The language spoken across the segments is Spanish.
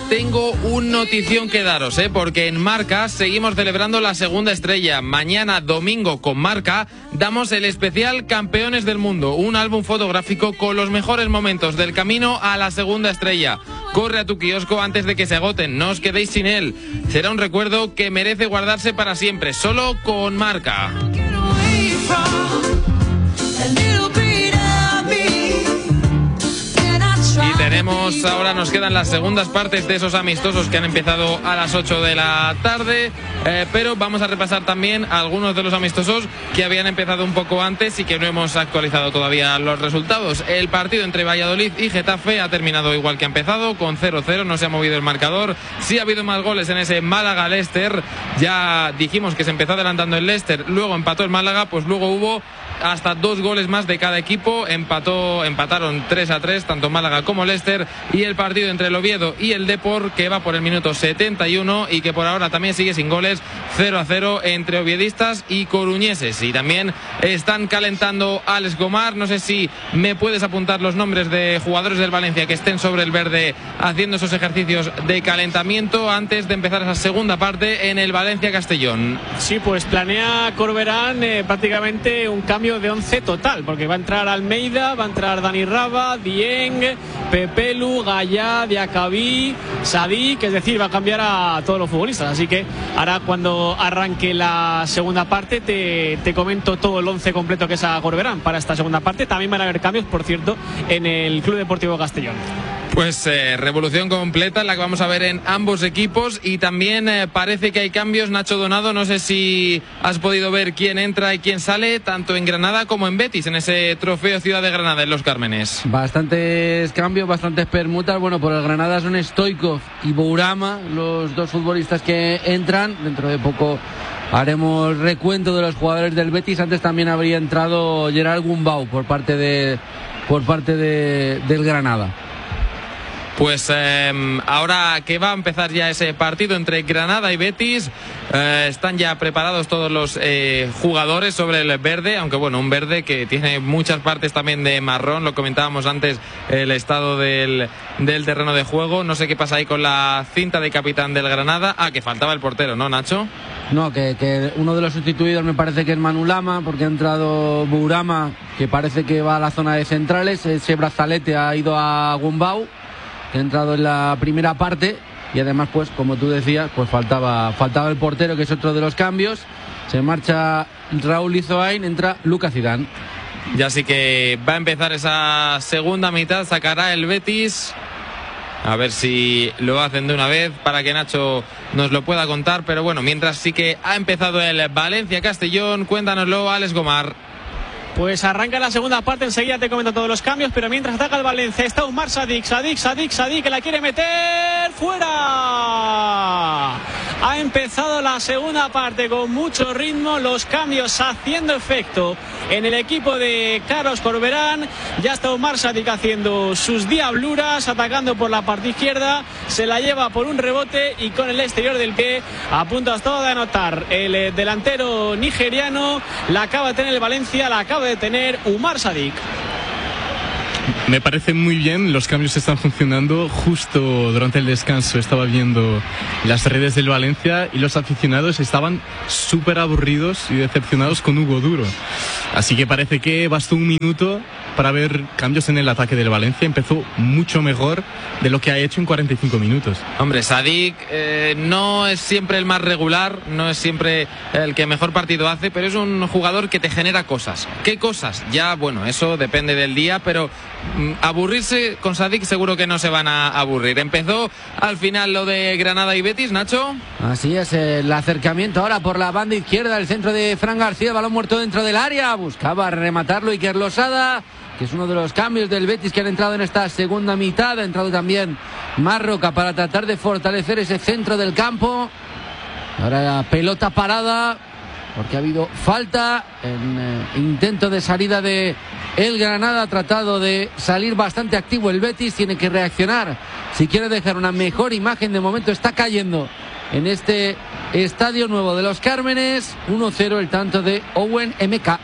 tengo un notición que daros, porque en Marca seguimos celebrando la segunda estrella. Mañana domingo con Marca damos el especial Campeones del Mundo, un álbum fotográfico con los mejores momentos del camino a la segunda estrella. Corre a tu kiosco antes de que se agoten, no os quedéis sin él. Será un recuerdo que merece guardarse para siempre, solo con Marca. Y tenemos, ahora nos quedan las segundas partes de esos amistosos que han empezado a las 8 de la tarde, pero vamos a repasar también algunos de los amistosos que habían empezado un poco antes y que no hemos actualizado todavía los resultados. El partido entre Valladolid y Getafe ha terminado igual que ha empezado, con 0-0, no se ha movido el marcador. Sí ha habido más goles en ese Málaga-Leicester, ya dijimos que se empezó adelantando el Leicester, luego empató el Málaga, pues luego hubo hasta 2 goles más de cada equipo, empataron 3-3 tanto Málaga como Leicester, y el partido entre el Oviedo y el Depor, que va por el minuto 71 y que por ahora también sigue sin goles, 0-0 entre oviedistas y coruñeses. Y también están calentando Alex Gomar. No sé si me puedes apuntar los nombres de jugadores del Valencia que estén sobre el verde haciendo esos ejercicios de calentamiento antes de empezar esa segunda parte en el Valencia-Castellón. Sí, pues planea Corberán prácticamente un cambio de 11 total, porque va a entrar Almeida, va a entrar Dani Raba, Dieng, Pepelu, Gallá, Diacabí, Sadik, es decir, va a cambiar a todos los futbolistas. Así que ahora, cuando arranque la segunda parte, te comento todo el 11 completo que es a Corberán para esta segunda parte. También van a haber cambios, por cierto, en el Club Deportivo Castellón. Pues revolución completa la que vamos a ver en ambos equipos, y también parece que hay cambios. Nacho Donado, no sé si has podido ver quién entra y quién sale, tanto en Granada como en Betis, en ese trofeo Ciudad de Granada en Los Cármenes. Bastantes cambios, bastantes permutas. Bueno, por el Granada son Stoichkov y Bourama los dos futbolistas que entran. Dentro de poco haremos recuento de los jugadores del Betis. Antes también habría entrado Gerard Gumbau por parte del Granada. Pues ahora que va a empezar ya ese partido entre Granada y Betis, están ya preparados todos los jugadores sobre el verde, aunque bueno, un verde que tiene muchas partes también de marrón. Lo comentábamos antes, el estado del terreno de juego. No sé qué pasa ahí con la cinta de capitán del Granada. Que faltaba el portero, ¿no, Nacho? No, que uno de los sustituidos me parece que es Manu Lama, porque ha entrado Bourama, que parece que va a la zona de centrales. Ese brazalete ha ido a Gumbau, que ha entrado en la primera parte, y además, pues como tú decías, pues faltaba el portero, que es otro de los cambios. Se marcha Raúl Izoain, entra Lucas Zidane. Ya sí que va a empezar esa segunda mitad, sacará el Betis. A ver si lo hacen de una vez para que Nacho nos lo pueda contar, pero bueno, mientras sí que ha empezado el Valencia-Castellón. Cuéntanoslo, Alex Gomar. Pues arranca la segunda parte, enseguida te comento todos los cambios, pero mientras ataca el Valencia está Umar Sadik, que la quiere meter fuera. Ha empezado la segunda parte con mucho ritmo, los cambios haciendo efecto en el equipo de Carlos Corberán. Ya está Umar Sadik haciendo sus diabluras, atacando por la parte izquierda, se la lleva por un rebote y con el exterior del pie a punto hasta de anotar el delantero nigeriano. La acaba de tener el Valencia, la acaba de tener Umar Sadik. Me parece muy bien, los cambios están funcionando. Justo durante el descanso estaba viendo las redes del Valencia y los aficionados estaban súper aburridos y decepcionados con Hugo Duro. Así que parece que bastó un minuto para ver cambios en el ataque del Valencia. Empezó mucho mejor de lo que ha hecho en 45 minutos. Hombre, Sadik no es siempre el más regular, no es siempre el que mejor partido hace, pero es un jugador que te genera cosas. ¿Qué cosas? Ya, bueno, eso depende del día, pero aburrirse con Sadik seguro que no se van a aburrir. Empezó al final lo de Granada y Betis, Nacho. Así es, el acercamiento ahora por la banda izquierda, el centro de Fran García, el balón muerto dentro del área, buscaba rematarlo Iker Losada, que es uno de los cambios del Betis que han entrado en esta segunda mitad. Ha entrado también Marroca para tratar de fortalecer ese centro del campo. Ahora pelota parada, porque ha habido falta en intento de salida de el Granada. Ha tratado de salir bastante activo el Betis, tiene que reaccionar si quiere dejar una mejor imagen. De momento está cayendo en este estadio nuevo de Los Cármenes. 1-0 el tanto de Owen MK.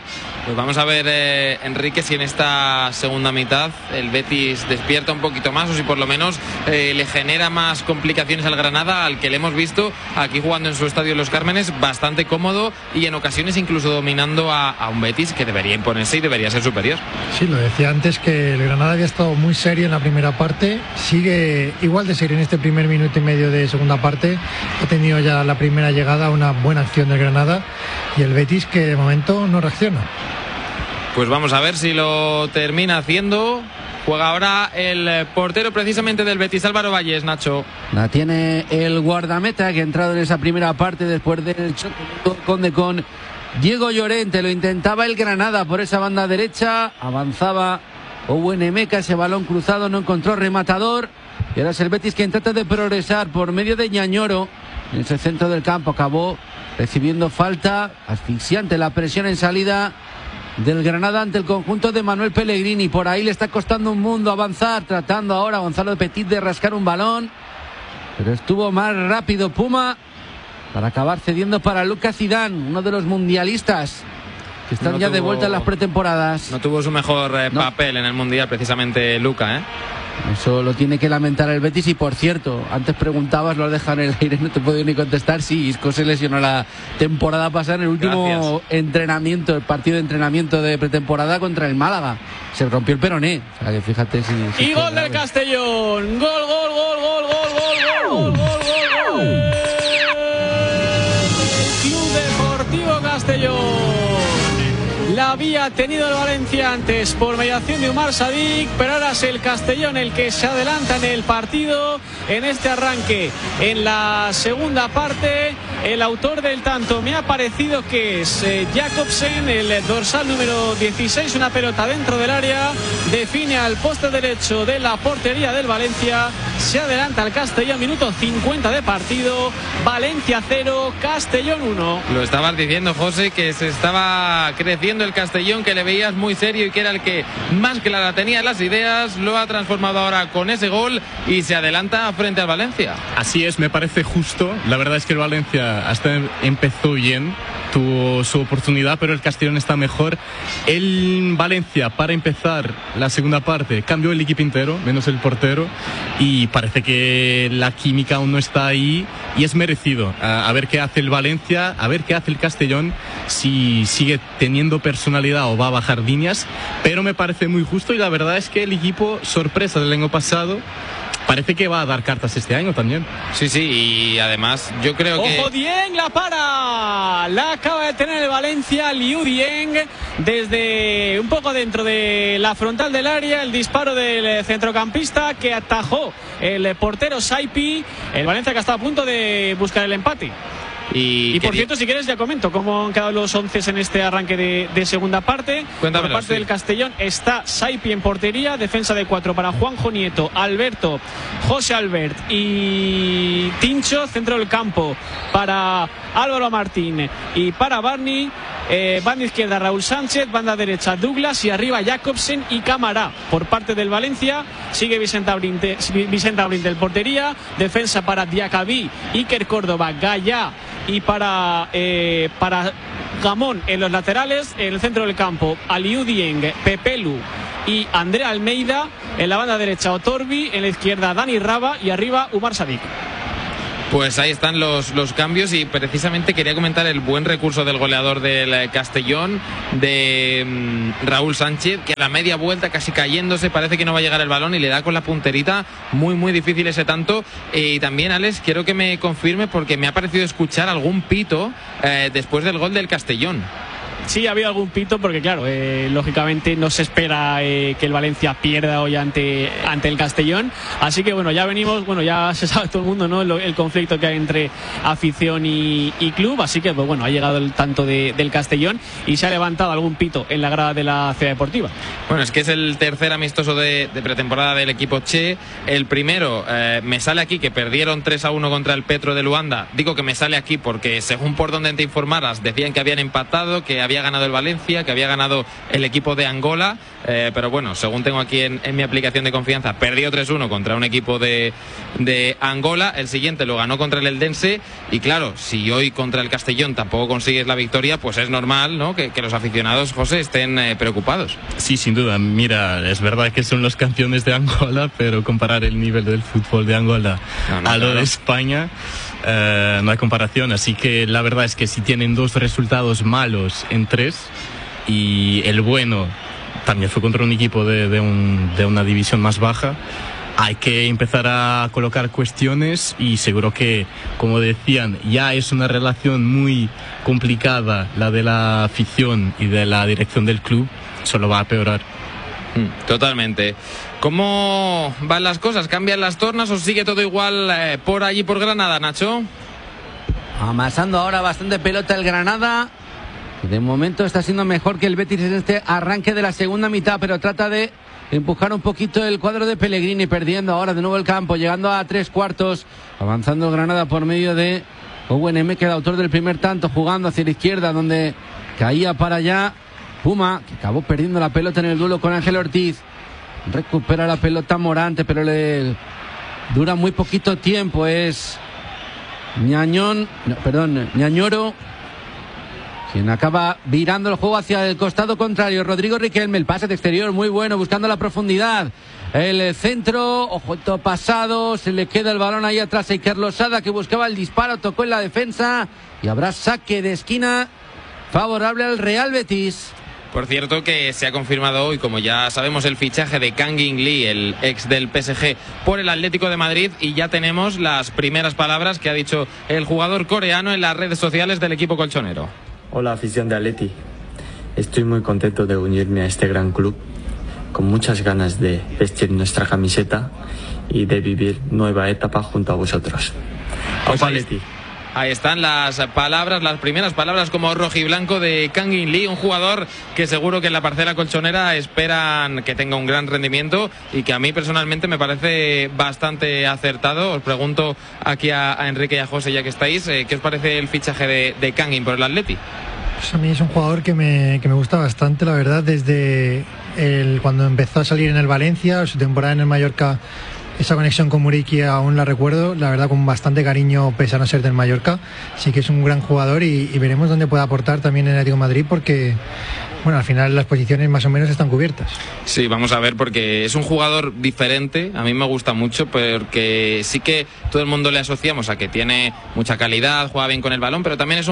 Pues vamos a ver, Enrique, si en esta segunda mitad el Betis despierta un poquito más o si por lo menos le genera más complicaciones al Granada, al que le hemos visto aquí jugando en su estadio Los Cármenes bastante cómodo y en ocasiones incluso dominando a un Betis que debería imponerse y debería ser superior. Sí, lo decía antes que el Granada había estado muy serio en la primera parte, sigue igual de serio en este primer minuto y medio de segunda parte, ha tenido ya la primera llegada, una buena acción del Granada y el Betis que de momento no reacciona. Pues vamos a ver si lo termina haciendo. Juega ahora el portero precisamente del Betis, Álvaro Valles, Nacho. La tiene el guardameta que ha entrado en esa primera parte después del choque con Diego Llorente. Lo intentaba el Granada por esa banda derecha. Avanzaba Owen Emeka, ese balón cruzado no encontró rematador. Y ahora es el Betis quien trata de progresar por medio de Ñañoro. En ese centro del campo acabó recibiendo falta. Asfixiante la presión en salida del Granada ante el conjunto de Manuel Pellegrini. Por ahí le está costando un mundo avanzar, tratando ahora Gonzalo Petit de rascar un balón, pero estuvo más rápido Puma para acabar cediendo para Lucas Zidane, uno de los mundialistas que están ya de vuelta en las pretemporadas. No tuvo su mejor papel en el Mundial precisamente Luca, Eso lo tiene que lamentar el Betis. Y por cierto, antes preguntabas, lo has dejado en el aire, no te puedo ni contestar. Sí, Isco se lesionó la temporada pasada en el último entrenamiento, el partido de entrenamiento de pretemporada contra el Málaga. Se rompió el peroné. O sea que fíjate si y gol del Castellón. Gol. Club Deportivo Castellón. La había tenido el Valencia antes por mediación de Umar Sadik, pero ahora es el Castellón el que se adelanta en el partido en este arranque. En la segunda parte, el autor del tanto me ha parecido que es Jacobsen, el dorsal número 16, una pelota dentro del área, define al poste derecho de la portería del Valencia, se adelanta el Castellón, minuto 50 de partido, Valencia 0, Castellón 1. Lo estabas diciendo, José, que se estaba creciendo el Castellón, que le veías muy serio y que era el que más clara tenía las ideas. Lo ha transformado ahora con ese gol y se adelanta frente al Valencia. Así es, me parece justo. La verdad es que el Valencia hasta empezó bien, tuvo su oportunidad, pero el Castellón está mejor. El Valencia, para empezar la segunda parte, cambió el equipo entero, menos el portero, y parece que la química aún no está ahí y es merecido. A ver qué hace el Valencia, a ver qué hace el Castellón, si sigue teniendo personalidad o va a bajar líneas, pero me parece muy justo. Y la verdad es que el equipo, sorpresa del año pasado, parece que va a dar cartas este año también. Sí, y además yo creo que... ¡Ojo, Dieng la para! La acaba de tener el Valencia, Liu Dieng, desde un poco dentro de la frontal del área, el disparo del centrocampista que atajó el portero Saipi. El Valencia que está a punto de buscar el empate. Y por cierto, si quieres ya comento cómo han quedado los 11 en este arranque de segunda parte. Cuéntamelo, por parte del Castellón está Saipi en portería, defensa de 4 para Juanjo Nieto, Alberto, José Albert y Tincho, centro del campo para Álvaro Martín y para Barney, banda izquierda Raúl Sánchez, banda derecha Douglas y arriba Jacobsen y Camará. Por parte del Valencia sigue Vicente Abrinte en portería, defensa para Diacabí, Iker Córdoba, Gallá y para Gamón en los laterales. En el centro del campo Aliou Dieng, Pepelu y Andrea Almeida. En la banda derecha Otorbi, en la izquierda Dani Raba y arriba Umar Sadik. Pues ahí están los cambios y precisamente quería comentar el buen recurso del goleador del Castellón, de Raúl Sánchez, que a la media vuelta casi cayéndose parece que no va a llegar el balón y le da con la punterita, muy difícil ese tanto. Y también, Alex, quiero que me confirme porque me ha parecido escuchar algún pito después del gol del Castellón. Sí, ha habido algún pito porque, claro, lógicamente no se espera que el Valencia pierda hoy ante el Castellón. Así que, bueno, ya venimos, ya se sabe todo el mundo, ¿no?, el conflicto que hay entre afición y club. Así que, pues bueno, ha llegado el tanto del Castellón y se ha levantado algún pito en la grada de la Ciudad Deportiva. Bueno, es que es el tercer amistoso de pretemporada del equipo Che. El primero, me sale aquí que perdieron 3-1 contra el Petro de Luanda. Digo que me sale aquí porque, según por donde te informaras, decían que habían empatado, que habían había ganado el Valencia, que había ganado el equipo de Angola, pero bueno, según tengo aquí en mi aplicación de confianza, perdió 3-1 contra un equipo de Angola. El siguiente lo ganó contra el Eldense, y claro, si hoy contra el Castellón tampoco consigues la victoria, pues es normal, ¿no?, que los aficionados, José, estén preocupados. Sí, sin duda. Mira, es verdad que son los campeones de Angola, pero comparar el nivel del fútbol de Angola a lo de España, no hay comparación. Así que la verdad es que si tienen 2 resultados malos en 3, y el bueno también fue contra un equipo de una división más baja, hay que empezar a colocar cuestiones, y seguro que, como decían, ya es una relación muy complicada la de la afición y de la dirección del club, solo va a empeorar. Totalmente. ¿Cómo van las cosas? ¿Cambian las tornas o sigue todo igual por allí, por Granada, Nacho? Amasando ahora bastante pelota el Granada, que de momento está siendo mejor que el Betis en este arranque de la segunda mitad, pero trata de empujar un poquito el cuadro de Pellegrini, perdiendo ahora de nuevo el campo, llegando a 3/4, avanzando el Granada por medio de Owen M, que es el autor del primer tanto, jugando hacia la izquierda, donde caía para allá Puma, que acabó perdiendo la pelota en el duelo con Ángel Ortiz. Recupera la pelota Morante, pero le dura muy poquito tiempo. Es Ñañoro quien acaba virando el juego hacia el costado contrario. Rodrigo Riquelme, el pase de exterior muy bueno, buscando la profundidad. El centro, ojo pasado, se le queda el balón ahí atrás a Iker Losada, que buscaba el disparo, tocó en la defensa, y habrá saque de esquina favorable al Real Betis. Por cierto, que se ha confirmado hoy, como ya sabemos, el fichaje de Kang In Lee, el ex del PSG, por el Atlético de Madrid, y ya tenemos las primeras palabras que ha dicho el jugador coreano en las redes sociales del equipo colchonero. Hola, afición de Atleti. Estoy muy contento de unirme a este gran club, con muchas ganas de vestir nuestra camiseta y de vivir nueva etapa junto a vosotros. Pues ahí están las palabras, las primeras palabras como rojiblanco de Kang In Lee, un jugador que seguro que en la parcela colchonera esperan que tenga un gran rendimiento, y que a mí personalmente me parece bastante acertado. Os pregunto aquí a Enrique y a José, ya que estáis, ¿qué os parece el fichaje de Kang In por el Atleti? Pues a mí es un jugador que me gusta bastante, la verdad, desde cuando empezó a salir en el Valencia, su temporada en el Mallorca. Esa conexión con Muriqui aún la recuerdo, la verdad, con bastante cariño, pese a no ser del Mallorca. Sí que es un gran jugador, y veremos dónde puede aportar también en el Atlético de Madrid, porque bueno, al final las posiciones más o menos están cubiertas. Sí, vamos a ver, porque es un jugador diferente. A mí me gusta mucho, porque sí que todo el mundo le asociamos a que tiene mucha calidad, juega bien con el balón, pero también es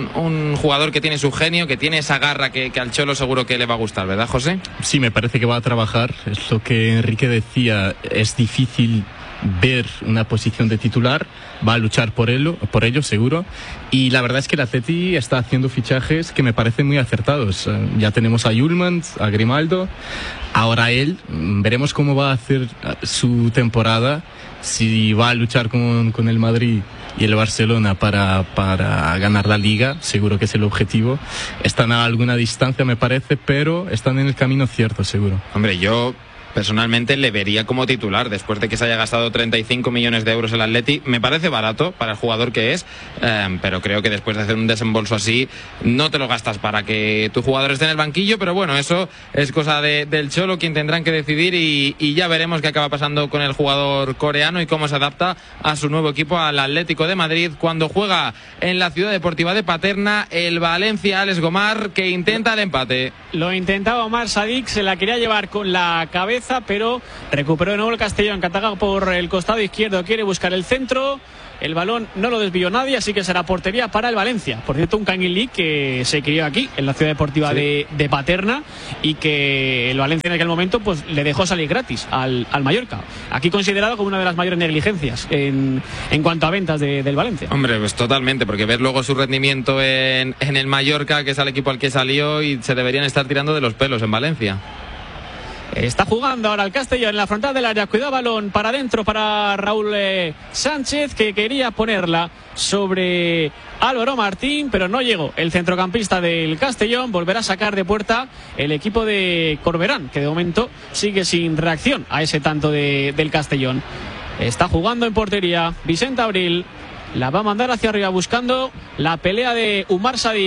un jugador que tiene su genio, que tiene esa garra que al Cholo seguro que le va a gustar, ¿verdad, José? Sí, me parece que va a trabajar. Es lo que Enrique decía, es difícil ver una posición de titular, va a luchar por ello seguro, y la verdad es que el Atleti está haciendo fichajes que me parecen muy acertados. Ya tenemos a Yulmans, a Grimaldo, ahora él, veremos cómo va a hacer su temporada, si va a luchar con el Madrid y el Barcelona para ganar la Liga, seguro que es el objetivo. Están a alguna distancia, me parece, pero están en el camino cierto, seguro. Hombre, yo personalmente le vería como titular después de que se haya gastado 35 millones de euros el Atleti. Me parece barato para el jugador que es, pero creo que después de hacer un desembolso así no te lo gastas para que tu jugador esté en el banquillo, pero bueno, eso es cosa del Cholo, quien tendrán que decidir, y ya veremos qué acaba pasando con el jugador coreano y cómo se adapta a su nuevo equipo, al Atlético de Madrid, cuando juega en la Ciudad Deportiva de Paterna el Valencia. Alex Gomar, que intenta el empate. Lo intentaba Omar Sadik, se la quería llevar con la cabeza, pero recuperó de nuevo el Castellón, que ataca por el costado izquierdo, quiere buscar el centro, el balón no lo desvió nadie, así que será portería para el Valencia. Por cierto, un Kang In Lee que se crió aquí en la Ciudad Deportiva de Paterna, y que el Valencia en aquel momento pues le dejó salir gratis al Mallorca, aquí considerado como una de las mayores negligencias en cuanto a ventas del Valencia. Hombre, pues totalmente, porque ves luego su rendimiento en el Mallorca, que es el equipo al que salió, y se deberían estar tirando de los pelos en Valencia. Está jugando ahora el Castellón en la frontal del área. Cuidado, balón para adentro para Raúl Sánchez, que quería ponerla sobre Álvaro Martín, pero no llegó. El centrocampista del Castellón volverá a sacar de puerta el equipo de Corberán, que de momento sigue sin reacción a ese tanto del Castellón. Está jugando en portería Vicente Abril. La va a mandar hacia arriba buscando la pelea de Umar Sadik.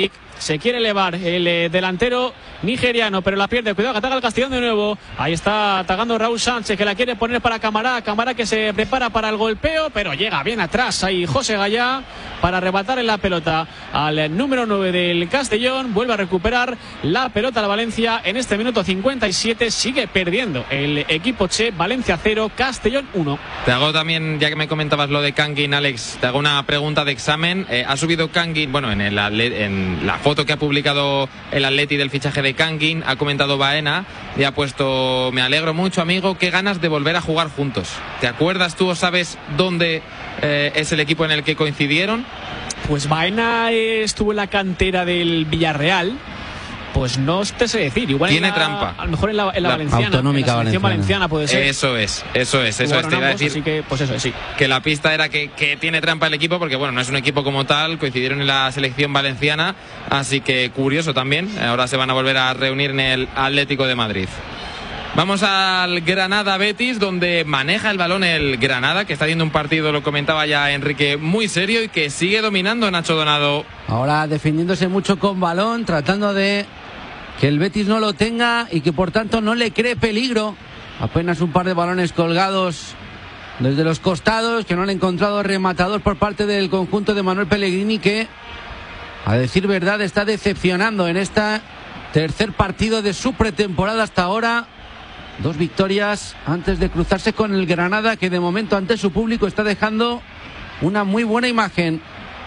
se quiere elevar el delantero nigeriano, pero la pierde. Cuidado que ataca el Castellón de nuevo. Ahí está atacando Raúl Sánchez, que la quiere poner para Camará que se prepara para el golpeo, pero llega bien atrás ahí José Gallá para arrebatarle la pelota al número 9 del Castellón. Vuelve a recuperar la pelota al Valencia en este minuto 57. Sigue perdiendo el equipo Che. Valencia 0, Castellón 1. Te hago también, ya que me comentabas lo de Kangin, Alex, te hago una pregunta de examen. Ha subido Kangin, bueno, en la foto que ha publicado el Atleti del fichaje de Kangin, ha comentado Baena y ha puesto: me alegro mucho, amigo, qué ganas de volver a jugar juntos. ¿Te acuerdas tú o sabes dónde es el equipo en el que coincidieron? Pues Baena estuvo en la cantera del Villarreal. Pues no te sé decir, igual tiene trampa. A lo mejor en la Valenciana, Autonómica, en la selección valenciana puede ser. Eso es, te iba a decir. Así que, pues eso es, sí. Que la pista era que tiene trampa el equipo, porque bueno, no es un equipo como tal, coincidieron en la selección valenciana, así que curioso también. Ahora se van a volver a reunir en el Atlético de Madrid. Vamos al Granada Betis, donde maneja el balón el Granada, que está haciendo un partido, lo comentaba ya Enrique, muy serio y que sigue dominando Nacho Donado. Ahora defendiéndose mucho con balón, tratando de que el Betis no lo tenga y que por tanto no le cree peligro. Apenas un par de balones colgados desde los costados, que no han encontrado rematador por parte del conjunto de Manuel Pellegrini, que a decir verdad está decepcionando en este tercer partido de su pretemporada hasta ahora. 2 victorias antes de cruzarse con el Granada, que de momento ante su público está dejando una muy buena imagen.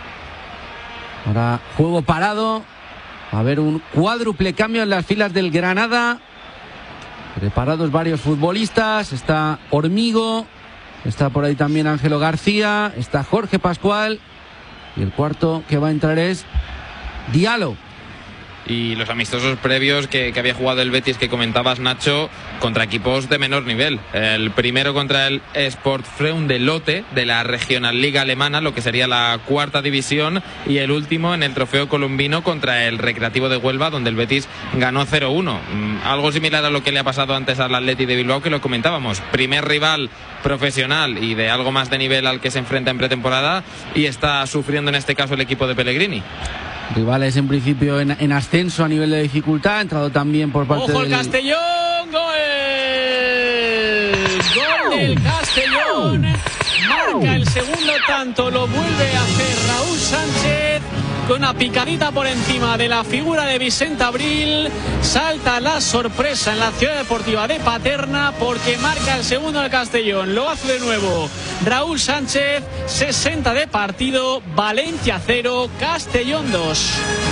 Ahora juego parado. A ver, un cuádruple cambio en las filas del Granada. Preparados varios futbolistas. Está Hormigo. Está por ahí también Ángelo García. Está Jorge Pascual. Y el cuarto que va a entrar es Diallo. Y los amistosos previos que había jugado el Betis, que comentabas, Nacho, contra equipos de menor nivel. El primero contra el Sportfreund de Lotte, de la Regionalliga alemana, lo que sería la 4ª división, y el último en el Trofeo Colombino contra el Recreativo de Huelva, donde el Betis ganó 0-1. Algo similar a lo que le ha pasado antes al Atleti de Bilbao, que lo comentábamos. Primer rival profesional y de algo más de nivel al que se enfrenta en pretemporada, y está sufriendo en este caso el equipo de Pellegrini. Rivales en principio en ascenso a nivel de dificultad. Ha entrado también por parte ¡ojo el Castellón! ¡Gol! ¡Gol del Castellón! Marca el segundo tanto, lo vuelve a hacer Raúl Sánchez con una picadita por encima de la figura de Vicente Abril. Salta la sorpresa en la Ciudad Deportiva de Paterna, porque marca el segundo del Castellón. Lo hace de nuevo Raúl Sánchez. 60 de partido. Valencia 0, Castellón 2.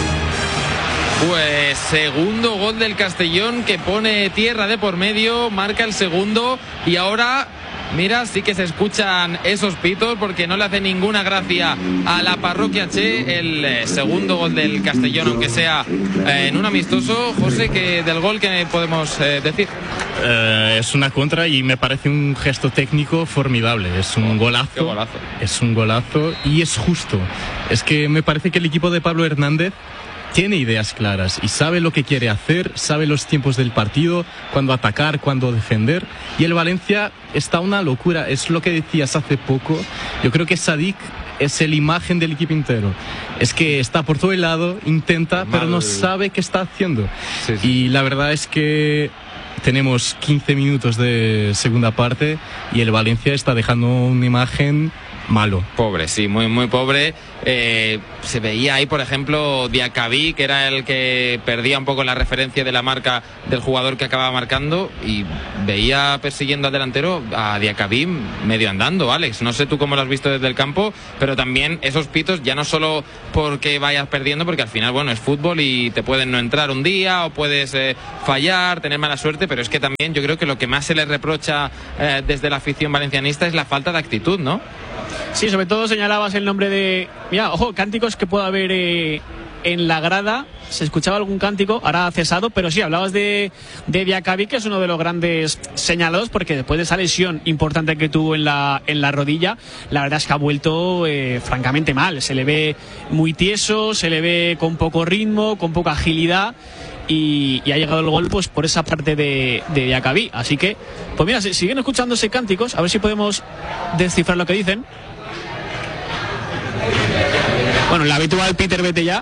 Pues segundo gol del Castellón, que pone tierra de por medio, marca el segundo, y ahora mira, sí que se escuchan esos pitos, porque no le hace ninguna gracia a la parroquia Che el segundo gol del Castellón, aunque sea en un amistoso. José, que del gol, ¿qué podemos decir? Es una contra y me parece un gesto técnico formidable. Es un golazo. Qué golazo. Es un golazo y es justo. Es que me parece que el equipo de Pablo Hernández tiene ideas claras y sabe lo que quiere hacer, sabe los tiempos del partido, cuándo atacar, cuándo defender. Y el Valencia está una locura. Es lo que decías hace poco. Yo creo que Sadik es la imagen del equipo entero. Es que está por todo el lado, intenta, pero no sabe qué está haciendo. Sí. Y la verdad es que tenemos 15 minutos de segunda parte y el Valencia está dejando una imagen malo. Pobre, sí, muy, muy pobre. Se veía ahí, por ejemplo, Diacabí, que era el que perdía un poco la referencia de la marca del jugador que acababa marcando, y veía persiguiendo al delantero a Diacabí medio andando. Alex, no sé tú cómo lo has visto desde el campo, pero también esos pitos, ya no solo porque vayas perdiendo, porque al final, bueno, es fútbol y te pueden no entrar un día o puedes fallar, tener mala suerte, pero es que también yo creo que lo que más se le reprocha desde la afición valencianista es la falta de actitud, ¿no? Sí, sobre todo señalabas el nombre de... Mira, ojo, cánticos que pueda haber en la grada. Se escuchaba algún cántico, ahora ha cesado, pero sí, hablabas de Diacabí, que es uno de los grandes señalados, porque después de esa lesión importante que tuvo en la rodilla, la verdad es que ha vuelto francamente mal. Se le ve muy tieso, se le ve con poco ritmo, con poca agilidad. Y ha llegado el gol pues por esa parte de Diacabí. Así que, pues mira, siguen escuchándose cánticos, a ver si podemos descifrar lo que dicen. Bueno, el habitual Peter, vete ya.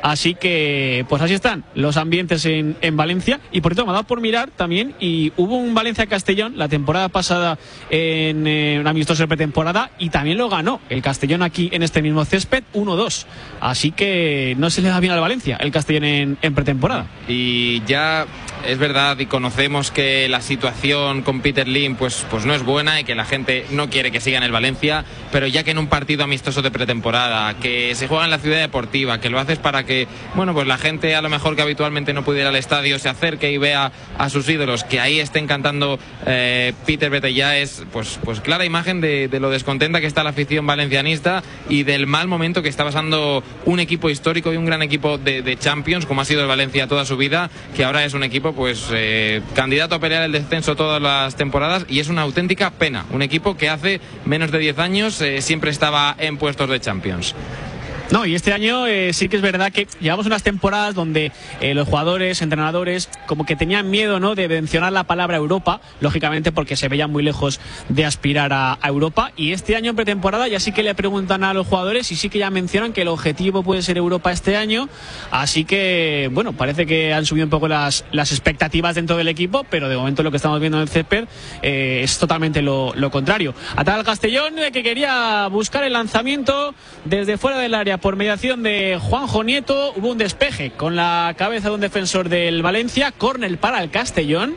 Así que, pues así están los ambientes en Valencia. Y por cierto, me ha dado por mirar también, y hubo un Valencia-Castellón la temporada pasada en un amistoso de pretemporada, y también lo ganó el Castellón aquí en este mismo césped 1-2. Así que no se le da bien al Valencia el Castellón en pretemporada. Y ya es verdad y conocemos que la situación con Peter Lim pues no es buena y que la gente no quiere que siga en el Valencia, pero ya que en un partido amistoso de pretemporada, que se juega en la ciudad deportiva, que lo haces para que, bueno, pues la gente a lo mejor que habitualmente no pudiera ir al estadio se acerque y vea a sus ídolos, que ahí estén cantando Peter Bete, ya es pues clara imagen de lo descontenta que está la afición valencianista y del mal momento que está pasando un equipo histórico y un gran equipo de Champions como ha sido el Valencia toda su vida, que ahora es un equipo pues candidato a pelear el descenso todas las temporadas, y es una auténtica pena, un equipo que hace menos de 10 años siempre estaba en puestos de Champions. No, y este año sí que es verdad que llevamos unas temporadas donde los jugadores, entrenadores, como que tenían miedo, ¿no?, de mencionar la palabra Europa, lógicamente porque se veían muy lejos de aspirar a Europa. Y este año en pretemporada ya sí que le preguntan a los jugadores y sí que ya mencionan que el objetivo puede ser Europa este año. Así que, bueno, parece que han subido un poco las expectativas dentro del equipo, pero de momento lo que estamos viendo en el césped es totalmente lo contrario. Ataca al Castellón, que quería buscar el lanzamiento desde fuera del área por mediación de Juanjo Nieto. Hubo un despeje con la cabeza de un defensor del Valencia, córner para el Castellón,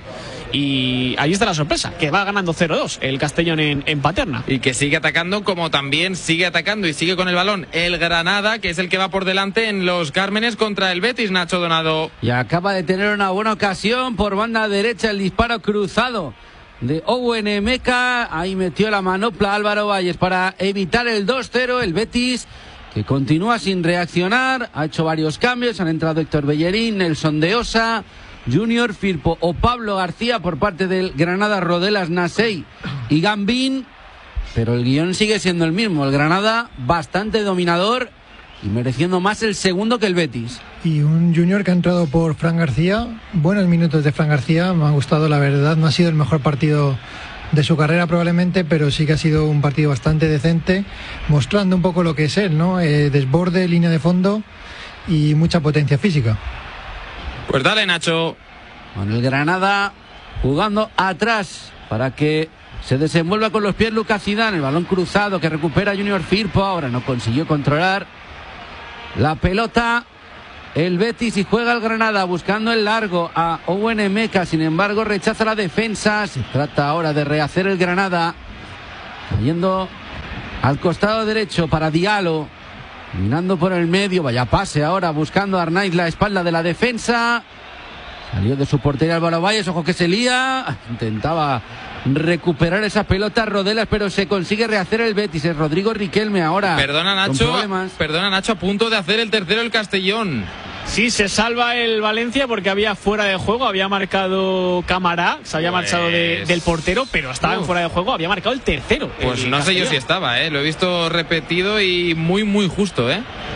y ahí está la sorpresa, que va ganando 0-2 el Castellón en Paterna. Y que sigue atacando, como también sigue atacando y sigue con el balón el Granada, que es el que va por delante en los Cármenes contra el Betis, Nacho Donado. Y acaba de tener una buena ocasión por banda derecha, el disparo cruzado de Owen Emeka. Ahí metió la manopla Álvaro Valles para evitar el 2-0. El Betis, que continúa sin reaccionar, ha hecho varios cambios, han entrado Héctor Bellerín, Nelson de Osa, Junior Firpo o Pablo García por parte del Granada, Rodelas, Nasey y Gambín, pero el guión sigue siendo el mismo, el Granada bastante dominador y mereciendo más el segundo que el Betis. Y un Junior que ha entrado por Fran García, buenos minutos de Fran García, me ha gustado la verdad, no ha sido el mejor partido de su carrera probablemente, pero sí que ha sido un partido bastante decente, mostrando un poco lo que es él, ¿no? Desborde, línea de fondo y mucha potencia física. Pues dale, Nacho. Con el Granada jugando atrás para que se desenvuelva con los pies Lucas Zidane, el balón cruzado que recupera Junior Firpo, ahora no consiguió controlar la pelota el Betis y juega el Granada buscando el largo a Owen Emeka, sin embargo rechaza la defensa. Se trata ahora de rehacer el Granada, cayendo al costado derecho para Diallo, mirando por el medio, vaya pase ahora buscando a Arnaiz la espalda de la defensa, salió de su portería Álvaro Valles, ojo que se lía, intentaba recuperar esa pelota Rodelas, pero se consigue rehacer el Betis. Es Rodrigo Riquelme ahora. Perdona Nacho, a punto de hacer el tercero el Castellón. Sí, se salva el Valencia porque había fuera de juego, había marcado Camará, se había marchado del portero, pero estaba en fuera de juego, había marcado el tercero. Pues no sé yo si estaba, lo he visto repetido y muy justo,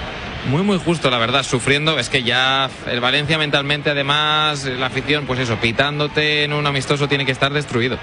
muy justo, la verdad, sufriendo. Es que ya el Valencia mentalmente, además, la afición, pues eso, pitándote en un amistoso, tiene que estar destruido.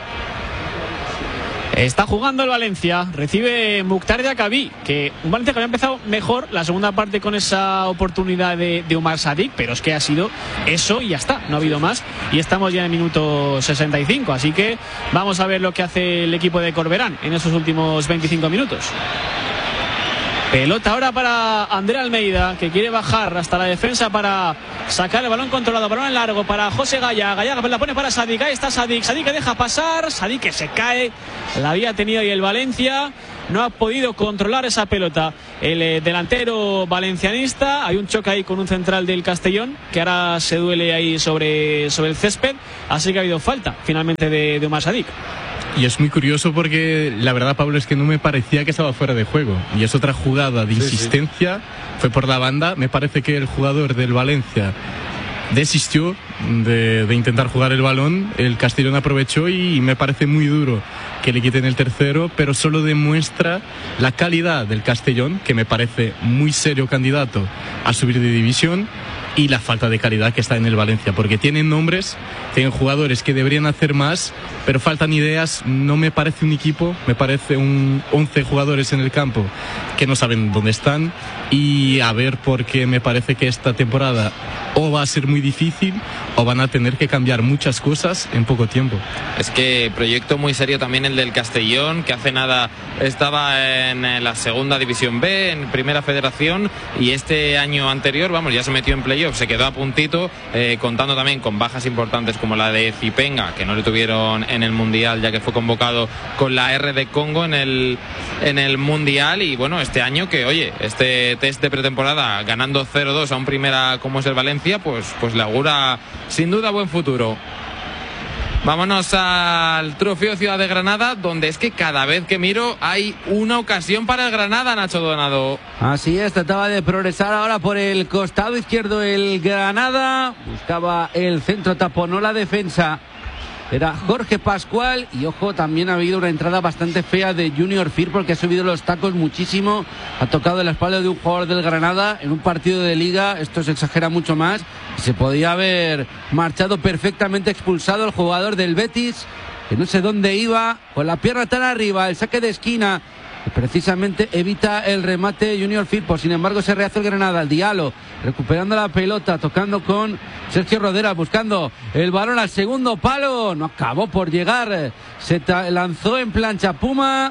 Está jugando el Valencia, recibe Mukhtar Diakhaby, que un Valencia que había empezado mejor la segunda parte con esa oportunidad de Umar Sadik, pero es que ha sido eso y ya está, no ha habido más, y estamos ya en el minuto 65, así que vamos a ver lo que hace el equipo de Corberán en esos últimos 25 minutos. Pelota ahora para André Almeida, que quiere bajar hasta la defensa para sacar el balón controlado. Balón en largo para José Gaya. Gaya la pone para Sadik. Ahí está Sadik. Sadik que deja pasar. Sadik que se cae. La había tenido ahí el Valencia. No ha podido controlar esa pelota el delantero valencianista. Hay un choque ahí con un central del Castellón, que ahora se duele ahí sobre el césped. Así que ha habido falta finalmente de Umar Sadik. Y es muy curioso porque la verdad, Pablo, es que no me parecía que estaba fuera de juego. Y es otra jugada de insistencia, fue por la banda. Me parece que el jugador del Valencia desistió de intentar jugar el balón. El Castellón aprovechó y me parece muy duro que le quiten el tercero, pero solo demuestra la calidad del Castellón, que me parece muy serio candidato a subir de división, y la falta de calidad que está en el Valencia, porque tienen nombres, tienen jugadores que deberían hacer más, pero faltan ideas. No me parece un equipo, me parece 11 jugadores en el campo que no saben dónde están, y a ver, porque me parece que esta temporada o va a ser muy difícil o van a tener que cambiar muchas cosas en poco tiempo. Es que proyecto muy serio también el del Castellón, que hace nada estaba en la segunda división B, en primera federación, y este año anterior, vamos, ya se metió en playoff, se quedó a puntito, contando también con bajas importantes como la de Zipenga, que no le tuvieron en el Mundial, ya que fue convocado con la RD Congo en el Mundial. Y bueno, este año que, oye, este test de pretemporada ganando 0-2 a un primera como es el Valencia, pues le augura sin duda buen futuro. Vámonos al Trofeo Ciudad de Granada, donde es que cada vez que miro hay una ocasión para el Granada, Nacho Donado. Así es, trataba de progresar ahora por el costado izquierdo el Granada, buscaba el centro, taponó la defensa. Era Jorge Pascual, y ojo, también ha habido una entrada bastante fea de Junior Fir, porque ha subido los tacos muchísimo, ha tocado la espalda de un jugador del Granada en un partido de liga. Esto se exagera mucho más, se podía haber marchado perfectamente expulsado el jugador del Betis, que no sé dónde iba, con la pierna tan arriba, el saque de esquina, que precisamente evita el remate Junior Firpo. Sin embargo, se rehace el Granada, el Diallo recuperando la pelota, tocando con Sergio Rodera, buscando el balón al segundo palo, no acabó por llegar, se lanzó en plancha Puma,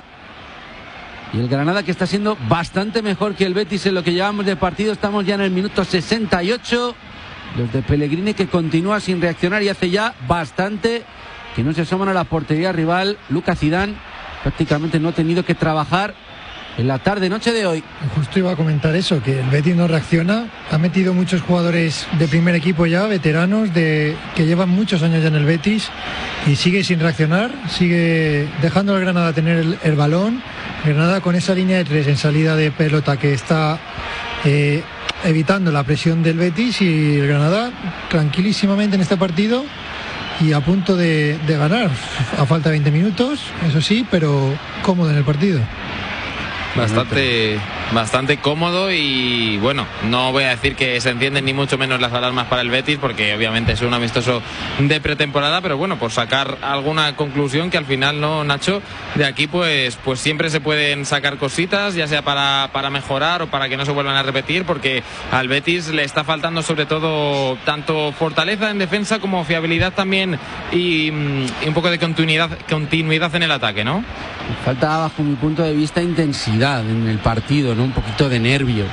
y el Granada, que está siendo bastante mejor que el Betis en lo que llevamos de partido. Estamos ya en el minuto 68, los de Pellegrini, que continúa sin reaccionar y hace ya bastante que no se asoman a la portería rival. Lucas Zidane prácticamente no ha tenido que trabajar en la tarde-noche de hoy. Justo iba a comentar eso, que el Betis no reacciona. Ha metido muchos jugadores de primer equipo ya, veteranos, que llevan muchos años ya en el Betis, y sigue sin reaccionar, sigue dejando al Granada tener el balón. Granada con esa línea de tres en salida de pelota que está evitando la presión del Betis, y el Granada tranquilísimamente en este partido y a punto de ganar. A falta de 20 minutos, eso sí, pero cómodo en el partido. Bastante cómodo, y bueno, no voy a decir que se encienden ni mucho menos las alarmas para el Betis, porque obviamente es un amistoso de pretemporada, pero bueno, por sacar alguna conclusión, que al final, no, Nacho, de aquí pues siempre se pueden sacar cositas, ya sea para mejorar o para que no se vuelvan a repetir, porque al Betis le está faltando sobre todo tanto fortaleza en defensa como fiabilidad también, y un poco de continuidad en el ataque, ¿no? Falta, bajo mi punto de vista, intensidad en el partido, ¿no? Un poquito de nervio,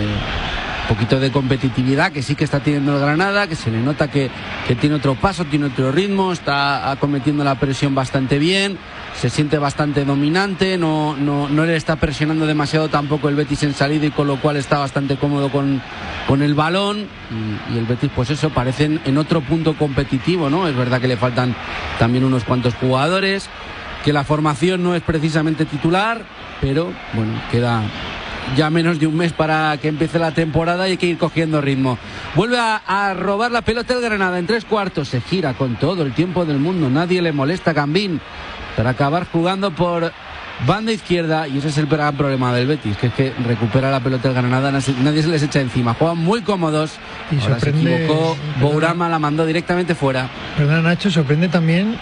un poquito de competitividad, que sí que está teniendo el Granada, que se le nota que tiene otro paso, tiene otro ritmo, está acometiendo la presión bastante bien, se siente bastante dominante, no le está presionando demasiado tampoco el Betis en salida, y con lo cual está bastante cómodo con el balón, y el Betis, pues eso, parece en otro punto competitivo, ¿no? Es verdad que le faltan también unos cuantos jugadores, que la formación no es precisamente titular, pero bueno, queda ya menos de un mes para que empiece la temporada y hay que ir cogiendo ritmo. Vuelve a robar la pelota el Granada en 3/4, se gira con todo el tiempo del mundo, nadie le molesta a Gambín para acabar jugando por banda izquierda, y ese es el gran problema del Betis, que es que recupera la pelota el Granada, nadie se les echa encima, juegan muy cómodos. Y ahora sorprende, se equivocó, Bourama la mandó directamente fuera. Perdona, Nacho, sorprende también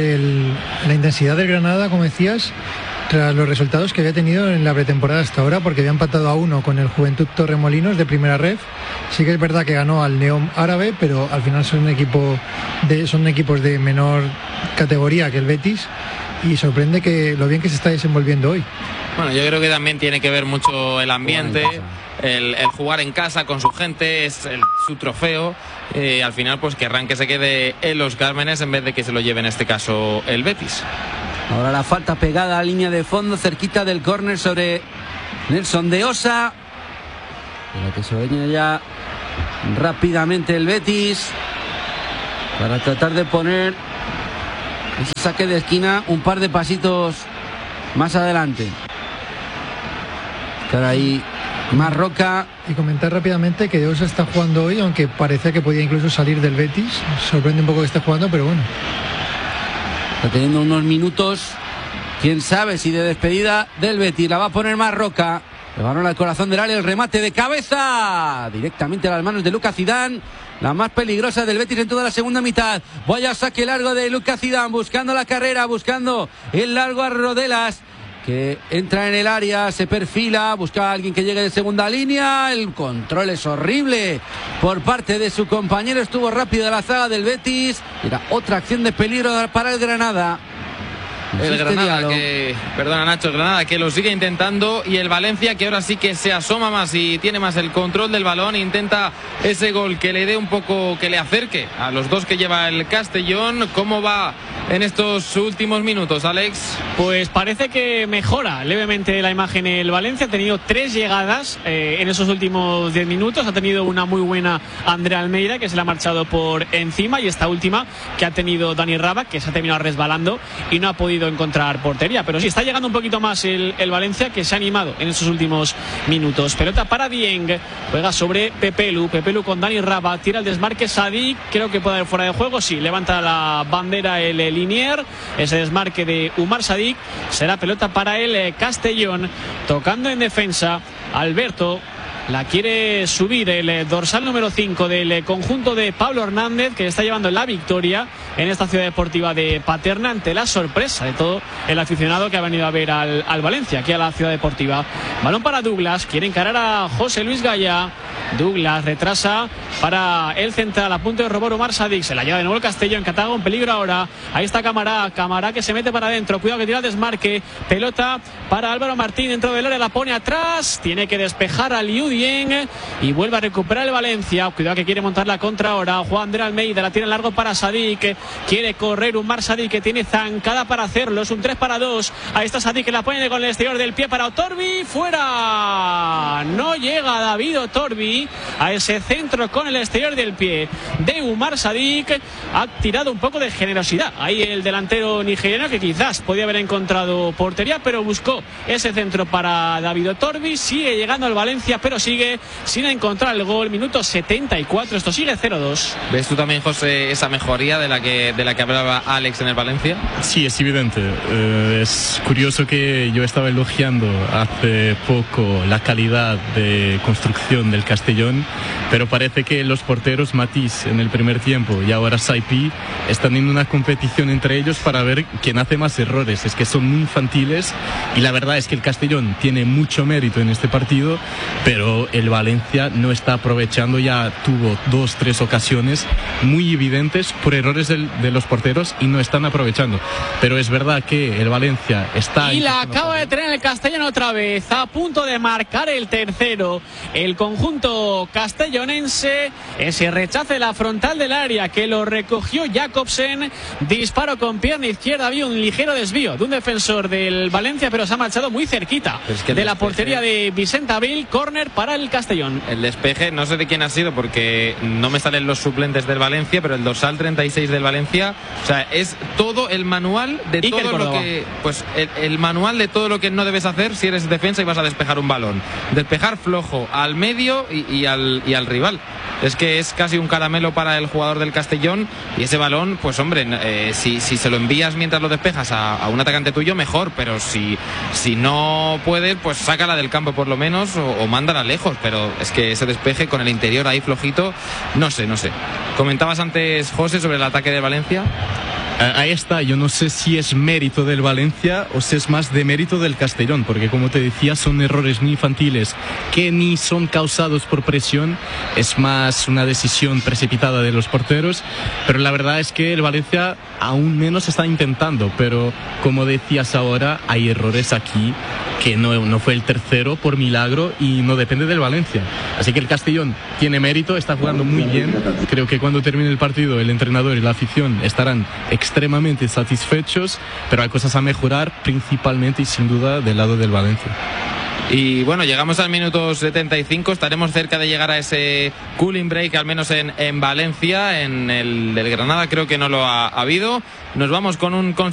la intensidad del Granada, como decías, tras los resultados que había tenido en la pretemporada hasta ahora, porque había empatado a 1 con el Juventud Torremolinos de primera ref. Sí que es verdad que ganó al Neom Árabe, pero al final son equipos de menor categoría que el Betis, y sorprende que lo bien que se está desenvolviendo hoy. Bueno, yo creo que también tiene que ver mucho el ambiente, el jugar en casa con su gente, es su trofeo. Al final, pues querrán que se quede en Los Cármenes en vez de que se lo lleve en este caso el Betis. Ahora la falta pegada a la línea de fondo, cerquita del córner sobre Nelson de Osa, para que se vaya ya rápidamente el Betis, para tratar de poner ese saque de esquina un par de pasitos más adelante. Estar ahí Marroca. Y comentar rápidamente que Osa está jugando hoy, aunque parecía que podía incluso salir del Betis. Sorprende un poco que esté jugando, pero bueno. Está teniendo unos minutos, quién sabe si de despedida del Betis. La va a poner Marroca. Le balón al corazón del área, el remate de cabeza directamente a las manos de Lucas Zidane, la más peligrosa del Betis en toda la segunda mitad. Vaya saque largo de Lucas Zidane, buscando la carrera, buscando el largo a Rodelas, que entra en el área, se perfila, busca a alguien que llegue de segunda línea. El control es horrible por parte de su compañero, estuvo rápido la zaga del Betis. Era otra acción de peligro para el Granada. El Granada que, perdona Nacho, el Granada que lo sigue intentando, y el Valencia que ahora sí que se asoma más y tiene más el control del balón, intenta ese gol que le dé un poco, que le acerque a los dos que lleva el Castellón. ¿Cómo va en estos últimos minutos, Alex? Pues parece que mejora levemente la imagen el Valencia. Ha tenido 3 llegadas en esos últimos 10 minutos. Ha tenido una muy buena Andrea Almeida, que se le ha marchado por encima, y esta última que ha tenido Dani Raba, que se ha terminado resbalando y no ha podido encontrar portería. Pero sí, está llegando un poquito más el Valencia, que se ha animado en esos últimos minutos. Pelota para Dieng, juega sobre Pepelu con Dani Raba, tira el desmarque Sadik, creo que puede haber fuera de juego, sí, levanta la bandera el Linier, ese desmarque de Umar Sadik. Será pelota para el Castellón, tocando en defensa Alberto. La quiere subir el dorsal número 5 del conjunto de Pablo Hernández, que está llevando la victoria en esta ciudad deportiva de Paterna, ante la sorpresa de todo el aficionado que ha venido a ver al Valencia aquí a la ciudad deportiva. Balón para Douglas, quiere encarar a José Luis Gaya. Douglas retrasa para el central, a punto de robar Umar Sadik. Se la lleva de nuevo el Castellón, que ataca un peligro ahora. Ahí está Camará que se mete para adentro, cuidado que tira el desmarque. Pelota para Álvaro Martín dentro del área, la pone atrás, tiene que despejar a Liu Dieng y vuelve a recuperar el Valencia. Cuidado que quiere montar la contra ahora Juan Andrés Almeida, la tiene en largo para Sadik, quiere correr Umar Sadik, que tiene zancada para hacerlo, es un 3-2. Ahí está Sadik, que la pone con el exterior del pie para Otorbi, fuera. No llega David Otorbi a ese centro con el exterior del pie de Umar Sadik. Ha tirado un poco de generosidad ahí el delantero nigeriano, que quizás podía haber encontrado portería, pero buscó ese centro para David Otorbi. Sigue llegando al Valencia, pero sigue sin encontrar el gol. Minuto 74, esto sigue 0-2. ¿Ves tú también, José, esa mejoría de la que hablaba Alex en el Valencia? Sí, es evidente. Es curioso que yo estaba elogiando hace poco la calidad de construcción del Castellón, pero parece que los porteros Matís en el primer tiempo y ahora Saipi están teniendo una competición entre ellos para ver quién hace más errores. Es que son muy infantiles, y la verdad es que el Castellón tiene mucho mérito en este partido, pero el Valencia no está aprovechando. Ya tuvo 2-3 ocasiones muy evidentes por errores de los porteros y no están aprovechando. Pero es verdad que el Valencia está... Y la acaba de tener el Castellón otra vez, a punto de marcar el tercero. El conjunto castellonense, ese rechace la frontal del área que lo recogió Jacobsen, disparo con pierna izquierda, había un ligero desvío de un defensor del Valencia, pero se ha marchado muy cerquita de la portería de Vicente Abril. Córner para el Castellón. El despeje, no sé de quién ha sido porque no me salen los suplentes del Valencia, pero el dorsal 36 del Valencia, o sea, es todo el manual de Iker todo Córdoba. lo que, pues el manual de todo lo que no debes hacer si eres defensa y vas a despejar un balón. Despejar flojo al medio y al rival. Es que es casi un caramelo para el jugador del Castellón, y ese balón, pues hombre, si se lo envías mientras lo despejas a un atacante tuyo, mejor, pero si no puedes, pues sácala del campo por lo menos, o mándala lejos. Pero es que ese despeje con el interior ahí flojito, no sé. Comentabas antes, José, sobre el ataque de Valencia. Ahí está, yo no sé si es mérito del Valencia o si es más de mérito del Castellón, porque como te decía, son errores muy infantiles que ni son causados por presión, es más una decisión precipitada de los porteros. Pero la verdad es que el Valencia aún menos está intentando, pero como decías ahora, hay errores aquí que no fue el tercero por milagro y no depende del Valencia. Así que el Castellón tiene mérito, está jugando muy bien. Creo que cuando termine el partido el entrenador y la afición estarán extremadamente satisfechos, pero hay cosas a mejorar, principalmente y sin duda del lado del Valencia. Y bueno, llegamos al minuto 75, estaremos cerca de llegar a ese cooling break, al menos en Valencia. En el del Granada creo que no lo ha habido. Nos vamos con un